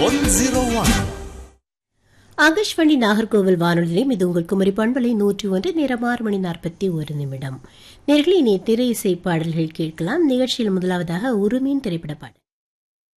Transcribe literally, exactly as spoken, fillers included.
One zero one. Akashvani Nagercoil வானொலி. இது உங்கள் குமரி பண்பலை நூற்றி ஒன்று. நேரம் ஆறு மணி நாற்பத்தி ஒரு நிமிடம். நேர்களை இனி திரை இசை பாடல்கள் கேட்கலாம். நிகழ்ச்சியில் முதலாவதாக உருமீன் திரைப்பட பாடல்.